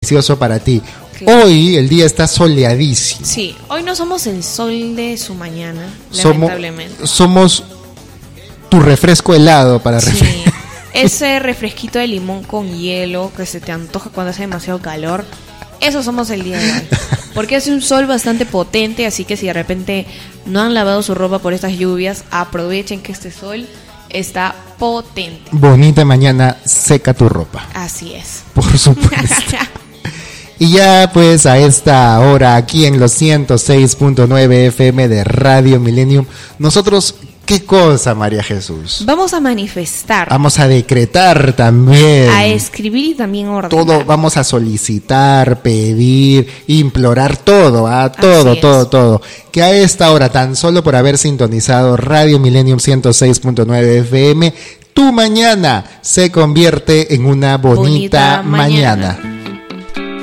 delicioso para ti. Claro. Hoy el día está soleadísimo. Sí, hoy no somos el sol de su mañana, lamentablemente. Somos tu refresco helado para Sí, ese refresquito de limón con hielo que se te antoja cuando hace demasiado calor. Eso somos el día de hoy. Porque hace un sol bastante potente, así que si de repente no han lavado su ropa por estas lluvias, aprovechen que este sol está potente. Bonita mañana, seca tu ropa. Así es. Por supuesto. Y ya pues a esta hora aquí en los 106.9 FM de Radio Millennium, nosotros, ¿qué cosa, María Jesús? Vamos a manifestar. Vamos a decretar también. A escribir y también ordenar. Todo, vamos a solicitar, pedir, implorar todo, todo. Que a esta hora, tan solo por haber sintonizado Radio Millennium 106.9 FM, tu mañana se convierte en una bonita mañana.